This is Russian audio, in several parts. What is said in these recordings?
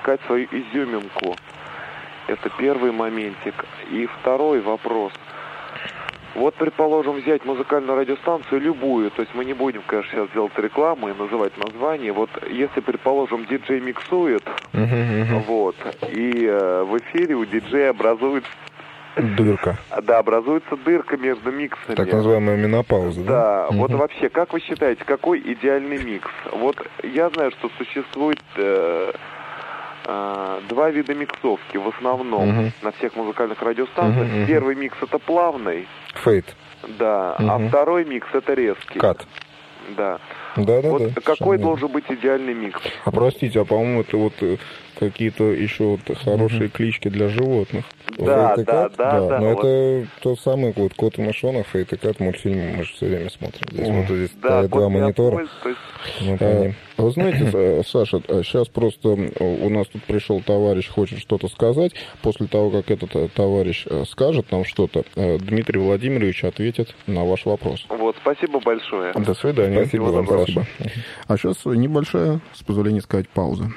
искать свою изюминку. Это первый моментик. И второй вопрос. Вот, предположим, взять музыкальную радиостанцию любую, то есть мы не будем, конечно, сейчас делать рекламу и называть название. Вот если, предположим, диджей миксует, вот, и в эфире у диджея образуется дырка. Да, образуется дырка между миксами. Так называемая менопауза, да? Да, вот вообще, как вы считаете, какой идеальный микс? Вот я знаю, что существует два вида миксовки в основном на всех музыкальных радиостанциях. Первый микс — это плавный. Фейд. Да, а второй микс — это резкий. Кат. Да. Да. Вот какой должен быть идеальный микс? А простите, а по-моему, это вот какие-то еще вот хорошие клички для животных. Да. Но это тот самый вот «Кот и мышонок», «Фейт и Кат», мультфильм мы же все время смотрим. Здесь вот здесь стоят два монитора. Вы знаете, Саша, сейчас просто у нас тут пришел товарищ, хочет что-то сказать. После того, как этот товарищ скажет нам что-то, Дмитрий Владимирович ответит на ваш вопрос. Вот, спасибо большое. До свидания. Спасибо вам, Саша. А сейчас небольшая, с позволения сказать, пауза.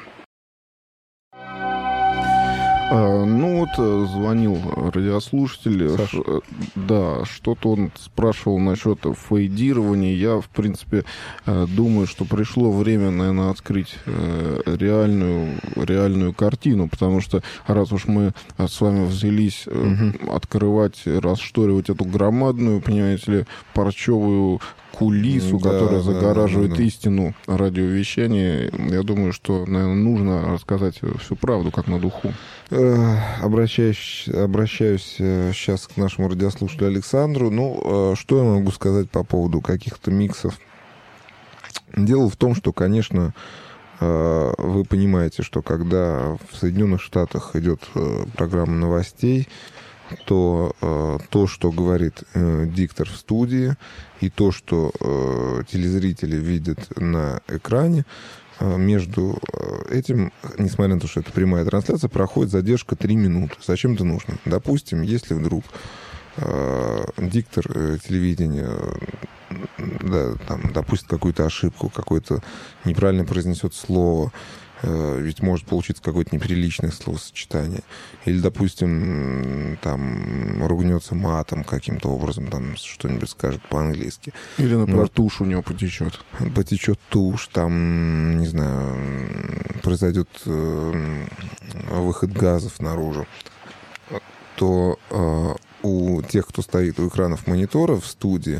Ну вот, звонил радиослушатель, да, что-то он спрашивал насчет фейдирования. Я, в принципе, думаю, что пришло время, наверное, открыть реальную картину, потому что раз уж мы с вами взялись открывать, расшторивать эту громадную, понимаете ли, парчевую кулису, которая загораживает истину радиовещания, я думаю, что, наверное, нужно рассказать всю правду, как на духу. Обращаюсь сейчас к нашему радиослушателю Александру. Ну, что я могу сказать по поводу каких-то миксов? Дело в том, что, конечно, вы понимаете, что когда в Соединенных Штатах идет программа новостей, то что говорит диктор в студии, и то, что телезрители видят на экране, между этим, несмотря на то, что это прямая трансляция, проходит задержка 3 минуты. Зачем это нужно? Допустим, если вдруг диктор телевидения допустит какую-то ошибку, какое-то неправильно произнесет слово, ведь может получиться какое-то неприличное словосочетание. Или, допустим, там ругнется матом каким-то образом, там что-нибудь скажет по-английски. Или, например, тушь у него потечет. Потечет тушь, там, не знаю, произойдет выход газов наружу. То у тех, кто стоит у экранов мониторов в студии,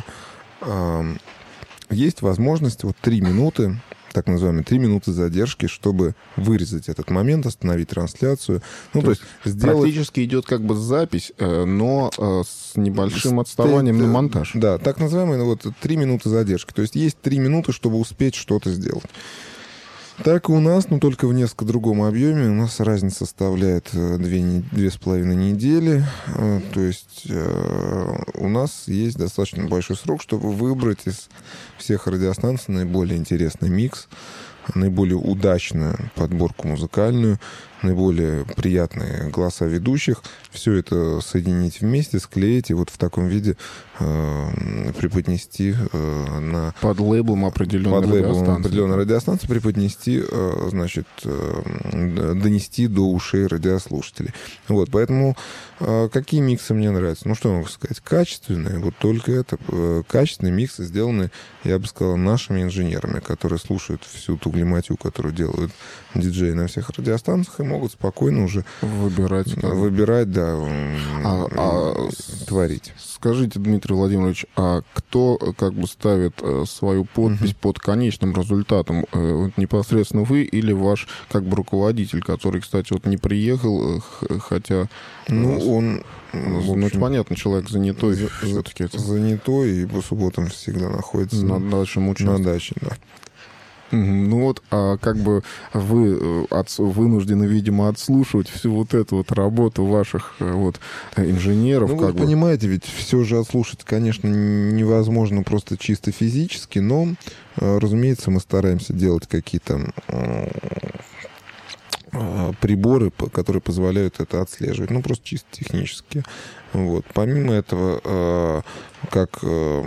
есть возможность вот 3 минуты, так называемые 3 минуты задержки, чтобы вырезать этот момент, остановить трансляцию. Ну, то есть сделать... Практически идет как бы запись, но с небольшим отставанием на монтаж. Да, так называемые вот 3 минуты задержки. То есть есть 3 минуты, чтобы успеть что-то сделать. Так и у нас, но только в несколько другом объеме. У нас разница составляет 2,5 недели. То есть у нас есть достаточно большой срок, чтобы выбрать из всех радиостанций наиболее интересный микс, наиболее удачную подборку музыкальную, наиболее приятные голоса ведущих. Все это соединить вместе, склеить и вот в таком виде преподнести под лейблом определенной радиостанции преподнести, значит, донести до ушей радиослушателей. Вот, поэтому какие миксы мне нравятся? Ну, что я могу сказать? Качественные, вот только это. Качественные миксы сделаны, я бы сказал, нашими инженерами, которые слушают всю ту глиматью, которую делают диджеи на всех радиостанциях, и могут спокойно уже выбирать, да, творить. Скажите, Дмитрий Владимирович, а кто как бы ставит свою подпись под конечным результатом? Непосредственно вы или ваш как бы руководитель, который, кстати, вот не приехал, хотя... он... понятно, человек занятой все-таки. Занятой и по субботам всегда находится на дачном участке. На даче, да. Ну вот, а как бы вы вынуждены, видимо, отслушивать всю вот эту вот работу ваших вот инженеров. Ну, вы понимаете, ведь все же отслушать, конечно, невозможно просто чисто физически, но, разумеется, мы стараемся делать какие-то приборы, которые позволяют это отслеживать, ну, просто чисто технически. Вот. Помимо этого, как...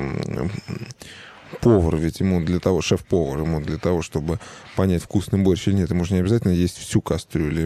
повар, ведь ему для того, шеф-повар, ему для того, чтобы понять, вкусный борщ или нет, ему же не обязательно есть всю кастрюлю,